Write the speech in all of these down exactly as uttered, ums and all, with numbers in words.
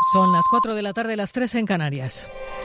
Son las cuatro de la tarde, las tres en Canarias.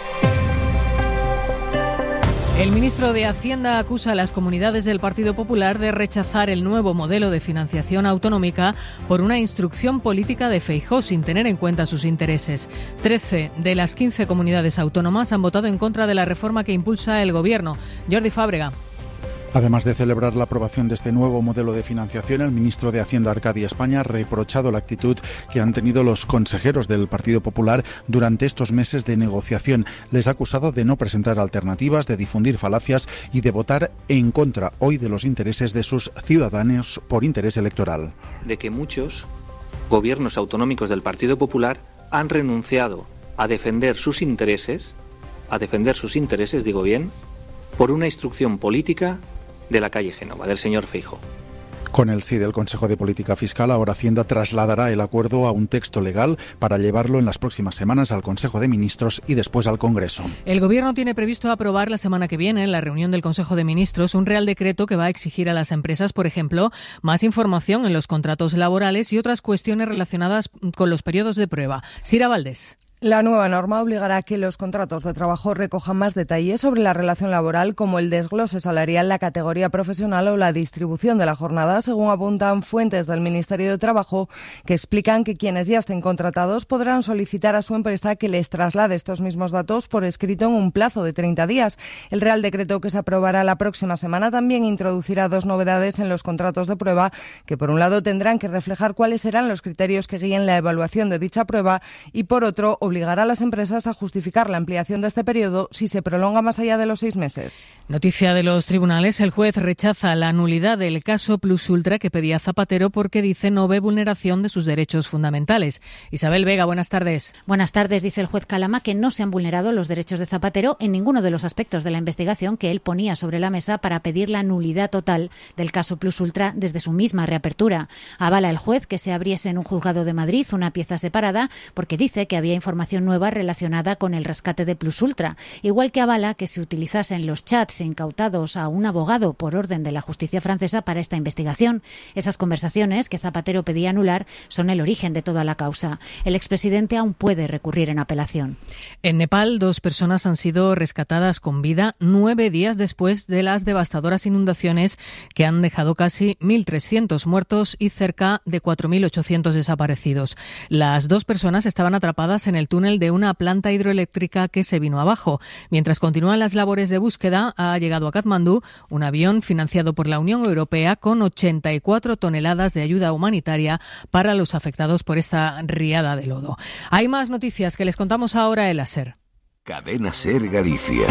El ministro de Hacienda acusa a las comunidades del Partido Popular de rechazar el nuevo modelo de financiación autonómica por una instrucción política de Feijóo sin tener en cuenta sus intereses. Trece de las quince comunidades autónomas han votado en contra de la reforma que impulsa el Gobierno. Jordi Fábrega. Además de celebrar la aprobación de este nuevo modelo de financiación, el ministro de Hacienda, Arcadio España, ha reprochado la actitud que han tenido los consejeros del Partido Popular durante estos meses de negociación. Les ha acusado de no presentar alternativas, de difundir falacias y de votar en contra hoy de los intereses de sus ciudadanos por interés electoral. De que muchos gobiernos autonómicos del Partido Popular han renunciado a defender sus intereses, a defender sus intereses, digo bien, por una instrucción política de la calle Génova, del señor Feijóo. Con el sí del Consejo de Política Fiscal, ahora Hacienda trasladará el acuerdo a un texto legal para llevarlo en las próximas semanas al Consejo de Ministros y después al Congreso. El Gobierno tiene previsto aprobar la semana que viene, en la reunión del Consejo de Ministros, un Real Decreto que va a exigir a las empresas, por ejemplo, más información en los contratos laborales y otras cuestiones relacionadas con los periodos de prueba. Sira Valdés. La nueva norma obligará a que los contratos de trabajo recojan más detalles sobre la relación laboral, como el desglose salarial, la categoría profesional o la distribución de la jornada, según apuntan fuentes del Ministerio de Trabajo, que explican que quienes ya estén contratados podrán solicitar a su empresa que les traslade estos mismos datos por escrito en un plazo de treinta días. El Real Decreto que se aprobará la próxima semana también introducirá dos novedades en los contratos de prueba, que por un lado tendrán que reflejar cuáles serán los criterios que guíen la evaluación de dicha prueba y por otro obligará a las empresas a justificar la ampliación de este periodo si se prolonga más allá de los seis meses. Noticia de los tribunales. El juez rechaza la nulidad del caso Plus Ultra que pedía Zapatero porque dice no ve vulneración de sus derechos fundamentales. Isabel Vega, buenas tardes. Buenas tardes. Dice el juez Calama que no se han vulnerado los derechos de Zapatero en ninguno de los aspectos de la investigación que él ponía sobre la mesa para pedir la nulidad total del caso Plus Ultra desde su misma reapertura. Avala el juez que se abriese en un juzgado de Madrid una pieza separada porque dice que había información nueva relacionada con el rescate de Plus Ultra, igual que avala que se utilizasen los chats incautados a un abogado por orden de la justicia francesa para esta investigación. Esas conversaciones que Zapatero pedía anular son el origen de toda la causa. El expresidente aún puede recurrir en apelación. En Nepal, dos personas han sido rescatadas con vida nueve días después de las devastadoras inundaciones que han dejado casi mil trescientos muertos y cerca de cuatro mil ochocientos desaparecidos. Las dos personas estaban atrapadas en el túnel de una planta hidroeléctrica que se vino abajo. Mientras continúan las labores de búsqueda, ha llegado a Katmandú un avión financiado por la Unión Europea con ochenta y cuatro toneladas de ayuda humanitaria para los afectados por esta riada de lodo. Hay más noticias que les contamos ahora en la SER. Cadena SER Galicia.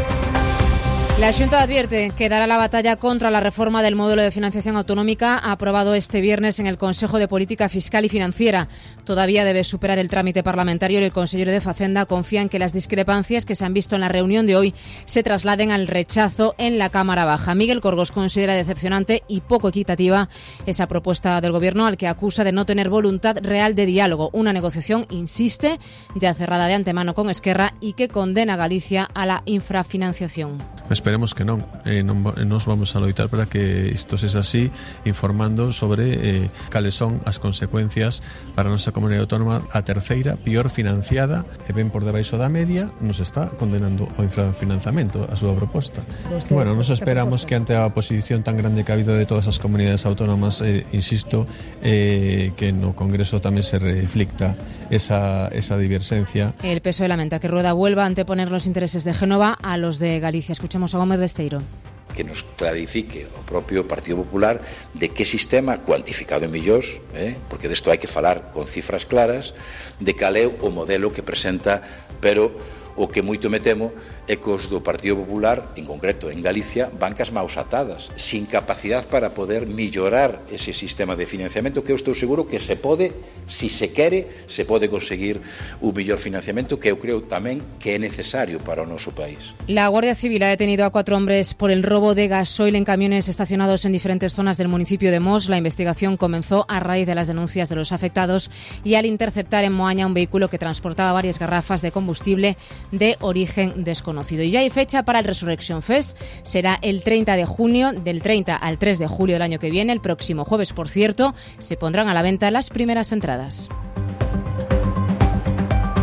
La Xunta advierte que dará la batalla contra la reforma del modelo de financiación autonómica aprobado este viernes en el Consejo de Política Fiscal y Financiera. Todavía debe superar el trámite parlamentario y el consejero de Facenda confía en que las discrepancias que se han visto en la reunión de hoy se trasladen al rechazo en la Cámara Baja. Miguel Corgos considera decepcionante y poco equitativa esa propuesta del Gobierno, al que acusa de no tener voluntad real de diálogo. Una negociación, insiste, ya cerrada de antemano con Esquerra y que condena a Galicia a la infrafinanciación. Esperemos que non, eh, non nos vamos a loitar para que isto sexa así, informando sobre eh, cales son as consecuencias para a nosa comunidade autónoma. A terceira, pior financiada, e ben por debaixo da media, nos está condenando ao infrafinanciamento a súa proposta. Este, bueno, nos esperamos que ante a oposición tan grande que ha habido de todas as comunidades autónomas, eh, insisto, eh, que no Congreso tamén se reflicta esa, esa diversencia. El P S O E lamenta que Rueda vuelva a anteponer los intereses de Génova a los de Galicia. Escuchemos a Gómez Besteiro. Que nos clarifique o propio Partido Popular de que sistema cuantificado en millóns, eh, porque desto hai que falar con cifras claras, de cal é o modelo que presenta, pero o que moito me temo é que os do Partido Popular, en concreto en Galicia, bancas maus atadas, sin capacidade para poder mellorar ese sistema de financiamento, que eu estou seguro que se pode, si se quere, se pode conseguir un mellor financiamento, que eu creo tamén que é necesario para o noso país. La Guardia Civil ha detenido a cuatro hombres por el robo de gasoil en camiones estacionados en diferentes zonas del municipio de Mos. La investigación comenzó a raíz de las denuncias de los afectados y al interceptar en Moaña un vehículo que transportaba varias garrafas de combustible de origen desconocido. Y ya hay fecha para el Resurrection Fest. Será el treinta de junio, del treinta al tres de julio del año que viene. El próximo jueves, por cierto, se pondrán a la venta las primeras entradas.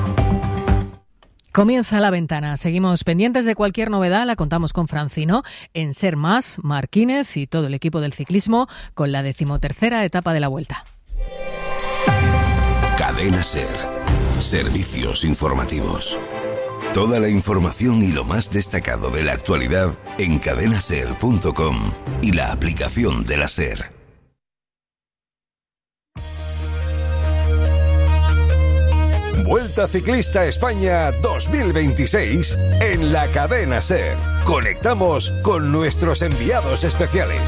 Comienza la ventana. Seguimos pendientes de cualquier novedad. La contamos con Francino en Ser Más, Marquínez y todo el equipo del ciclismo con la decimotercera etapa de la Vuelta. Cadena Ser. Servicios informativos. Toda la información y lo más destacado de la actualidad en cadena ser punto com y la aplicación de la Ser. Vuelta Ciclista España dos mil veintiséis en la Cadena Ser. Conectamos con nuestros enviados especiales.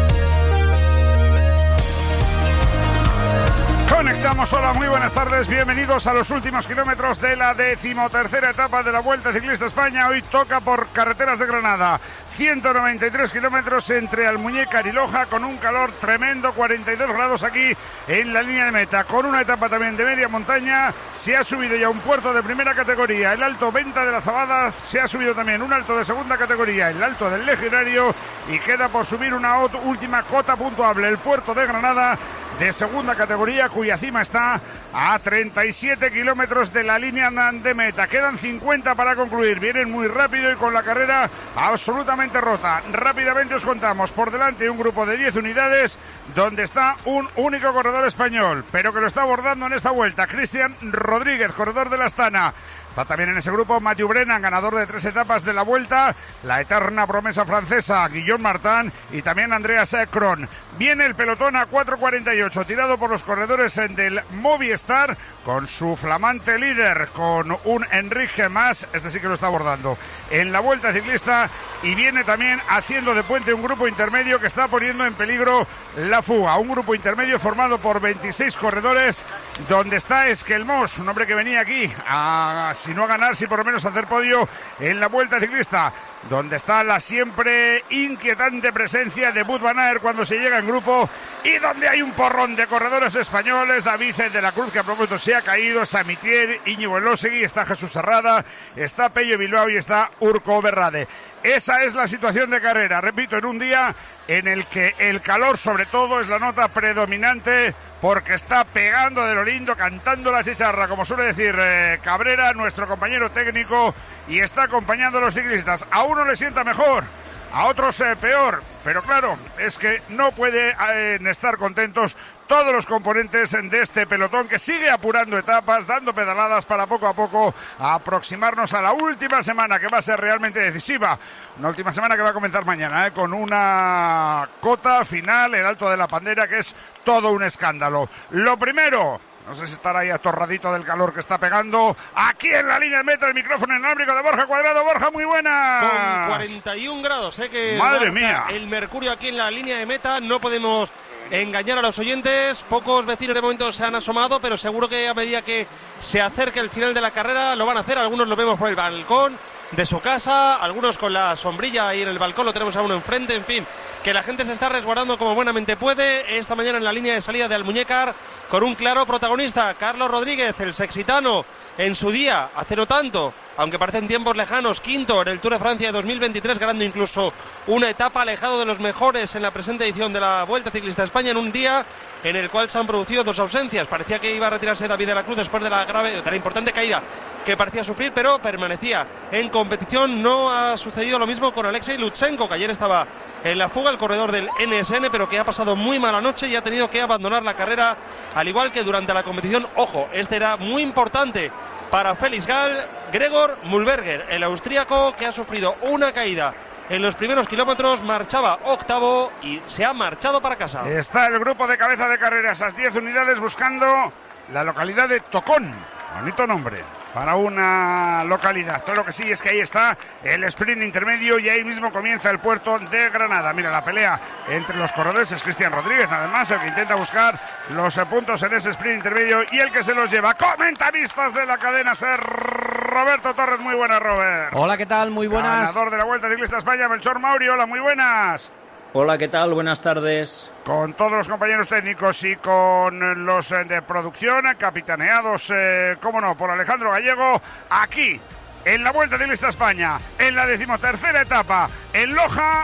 Conectamos, hola, muy buenas tardes, bienvenidos a los últimos kilómetros de la decimotercera etapa de la Vuelta Ciclista España. Hoy toca por carreteras de Granada, ciento noventa y tres kilómetros entre Almuñécar y Loja, con un calor tremendo, cuarenta y dos grados aquí en la línea de meta, con una etapa también de media montaña. Se ha subido ya un puerto de primera categoría, el Alto Venta de la Zabada, se ha subido también un alto de segunda categoría, el Alto del Legionario, y queda por subir una última cota puntuable, el puerto de Granada, de segunda categoría, cuya cima está a treinta y siete kilómetros de la línea de meta. Quedan cincuenta para concluir. Vienen muy rápido y con la carrera absolutamente rota. Rápidamente os contamos. Por delante un grupo de diez unidades donde está un único corredor español, pero que lo está abordando en esta vuelta. Cristian Rodríguez, corredor de la Astana. Está también en ese grupo Mathieu Brennan, ganador de tres etapas de la Vuelta, la eterna promesa francesa Guillaume Martin y también Andreas Kron. Viene el pelotón a cuatro cuarenta y ocho, tirado por los corredores del Movistar, con su flamante líder, con un Enrique Mas, este sí que lo está abordando en la Vuelta Ciclista, y viene también haciendo de puente un grupo intermedio que está poniendo en peligro la fuga. Un grupo intermedio formado por veintiséis corredores, donde está Esquelmos, un hombre que venía aquí a, si no a ganar, si por lo menos a hacer podio en la Vuelta Ciclista, donde está la siempre inquietante presencia de Wout van Aert cuando se llega en grupo, y donde hay un porrón de corredores españoles. David de la Cruz, que a propósito se ha caído, Samitier, Íñigo Elósegui, está Jesús Serrada, está Pello Bilbao y está Urco Berrade. Esa es la situación de carrera, repito, en un día en el que el calor sobre todo es la nota predominante, porque está pegando de lo lindo, cantando la chicharra, como suele decir eh, Cabrera, nuestro compañero técnico, y está acompañando a los ciclistas. A uno le sienta mejor, a otros eh, peor, pero claro, es que no pueden eh, estar contentos todos los componentes de este pelotón, que sigue apurando etapas, dando pedaladas para poco a poco aproximarnos a la última semana, que va a ser realmente decisiva. Una última semana que va a comenzar mañana, ¿eh? con una cota final, el Alto de la Pandera, que es todo un escándalo. Lo primero, no sé si estará ahí atorradito del calor que está pegando. Aquí en la línea de meta, el micrófono inalámbrico de Borja Cuadrado. Borja, muy buena. Con cuarenta y un grados, ¿eh? Que madre mía. El mercurio aquí en la línea de meta. No podemos engañar a los oyentes. Pocos vecinos de momento se han asomado, pero seguro que a medida que se acerque el final de la carrera lo van a hacer. Algunos lo vemos por el balcón de su casa, algunos con la sombrilla ahí en el balcón, lo tenemos a uno enfrente. En fin, que la gente se está resguardando como buenamente puede. Esta mañana en la línea de salida de Almuñécar, con un claro protagonista, Carlos Rodríguez, el sexitano, en su día, hace no tanto, aunque parecen tiempos lejanos, quinto en el Tour de Francia de dos mil veintitrés, ganando incluso una etapa, alejado de los mejores en la presente edición de la Vuelta Ciclista España, en un día en el cual se han producido dos ausencias. Parecía que iba a retirarse David de la Cruz después de la grave, de la importante caída que parecía sufrir, pero permanecía en competición. No ha sucedido lo mismo con Alexei Lutsenko, que ayer estaba en la fuga, el corredor del N S N, pero que ha pasado muy mala noche y ha tenido que abandonar la carrera, al igual que durante la competición. Ojo, este era muy importante para Félix Gall, Gregor Mühlberger, el austríaco, que ha sufrido una caída en los primeros kilómetros, marchaba octavo y se ha marchado para casa. Está el grupo de cabeza de carrera, esas diez unidades, buscando la localidad de Tocón. Bonito nombre para una localidad. Claro que sí, es que ahí está el sprint intermedio y ahí mismo comienza el puerto de Granada. Mira, la pelea entre los corredores es Cristian Rodríguez, además, el que intenta buscar los puntos en ese sprint intermedio y el que se los lleva. Comentaristas de la cadena SER, Roberto Torres. Muy buenas, Robert. Hola, ¿qué tal? Muy buenas. Ganador de la Vuelta Ciclista España, Melchor Mauri. Hola, muy buenas. Hola, ¿qué tal? Buenas tardes. Con todos los compañeros técnicos y con los de producción, capitaneados, eh, cómo no, por Alejandro Gallego, aquí, en la Vuelta Ciclista España, en la decimotercera etapa, en Loja,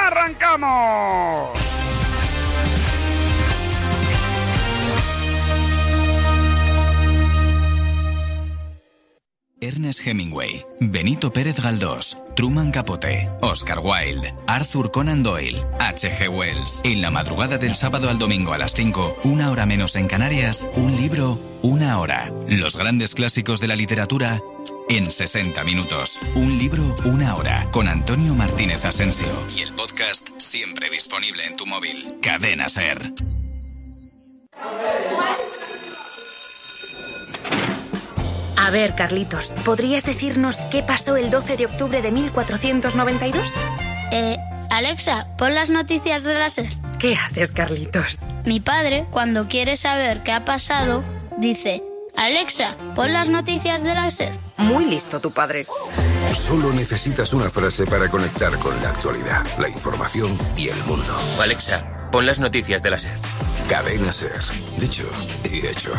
¡arrancamos! Ernest Hemingway, Benito Pérez Galdós, Truman Capote, Oscar Wilde, Arthur Conan Doyle, H G Wells. En la madrugada del sábado al domingo a las cinco, una hora menos en Canarias, un libro, una hora. Los grandes clásicos de la literatura en sesenta minutos. Un libro, una hora. Con Antonio Martínez Asensio. Y el podcast siempre disponible en tu móvil. Cadena SER. A ver, Carlitos, ¿podrías decirnos qué pasó el doce de octubre de mil cuatrocientos noventa y dos? Eh, Alexa, pon las noticias de la SER. ¿Qué haces, Carlitos? Mi padre, cuando quiere saber qué ha pasado, dice: Alexa, pon las noticias de la SER. Muy listo tu padre. Solo necesitas una frase para conectar con la actualidad, la información y el mundo. Alexa, pon las noticias de la SER. Cadena SER. Dicho y hecho.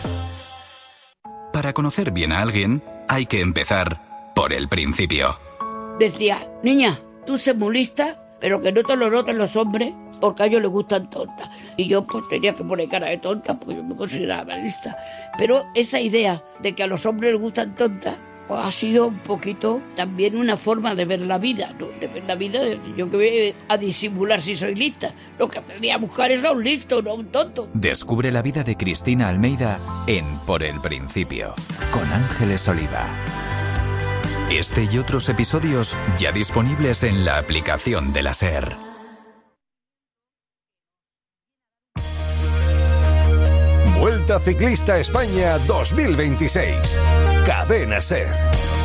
Para conocer bien a alguien, hay que empezar por el principio. Decía: niña, tú sé muy lista, pero que no te lo noten los hombres, porque a ellos les gustan tontas. Y yo pues tenía que poner cara de tonta, porque yo me consideraba lista. Pero esa idea de que a los hombres les gustan tontas, pues ha sido un poquito también una forma de ver la vida, ¿no? De ver la vida, de decir, yo que voy a disimular si soy lista. Lo que aprendí a buscar es a un listo, no a un tonto. Descubre la vida de Cristina Almeida en Por el Principio, con Ángeles Oliva. Este y otros episodios ya disponibles en la aplicación de la SER. Vuelta Ciclista España dos mil veintiséis. Cadena SER.